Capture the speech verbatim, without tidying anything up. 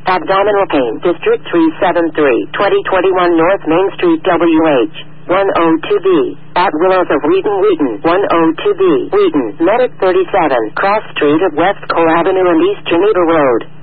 Abdominal pain. District three seven three. twenty twenty-one North Main Street, W H. one oh two B. At Willows of Wheaton, Wheaton. one oh two B. Wheaton. Medic thirty-seven. Cross Street at West Cole Avenue and East Geneva Road.